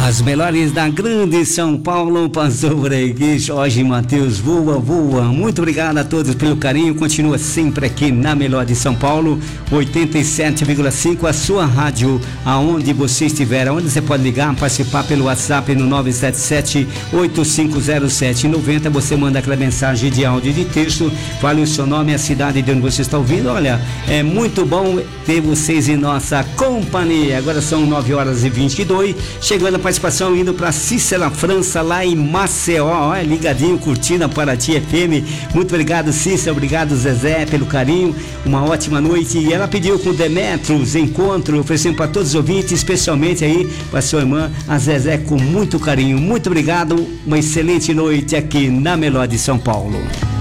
As melhores da grande São Paulo, pastor por aqui, Jorge Matheus, voa. Muito obrigado a todos pelo carinho, continua sempre aqui na Melhor de São Paulo, 87,5, a sua rádio, aonde você estiver, aonde você pode ligar, participar pelo WhatsApp no 977-850790, você manda aquela mensagem de áudio e de texto, fale o seu nome e a cidade de onde você está ouvindo. Olha, é muito bom ter vocês em nossa companhia. Agora são 9h22, chegando a participação indo para Cícera França, lá em Maceió, ligadinho, curtindo a Paraty FM. Muito obrigado, Cícera, obrigado, Zezé, pelo carinho, uma ótima noite. E ela pediu com Demetrios Encontro, oferecendo para todos os ouvintes, especialmente aí para sua irmã, a Zezé, com muito carinho. Muito obrigado, uma excelente noite aqui na Melhor de São Paulo.